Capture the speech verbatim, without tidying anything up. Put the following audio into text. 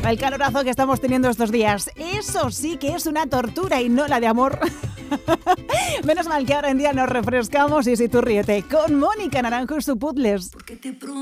El calorazo que estamos teniendo estos días, eso sí que es una tortura y no la de amor. Menos mal que ahora en día nos refrescamos y si tú ríete con Mónica Naranjo y su Puzzles.